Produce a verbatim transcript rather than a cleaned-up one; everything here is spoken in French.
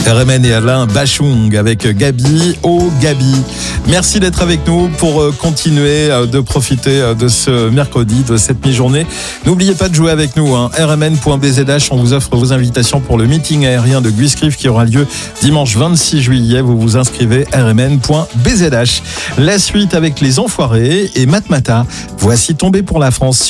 R M N et Alain Bachung avec Gabi au Gabi. Merci d'être avec nous pour continuer de profiter de ce mercredi, de cette mi-journée. N'oubliez pas de jouer avec nous, hein. R M N point B Z H, on vous offre vos invitations pour le meeting aérien de Guiscrif qui aura lieu dimanche vingt-six juillet. Vous vous inscrivez R M N point B Z H. La suite avec les Enfoirés et Matmata. Voici Tombé pour la France.